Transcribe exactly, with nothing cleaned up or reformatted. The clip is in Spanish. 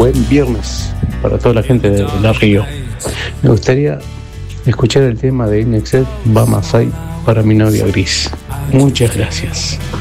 buen viernes para toda la gente de La Río. Me gustaría escuchar el tema de Inexcel, Va Masai, para mi novia Gris. Muchas gracias.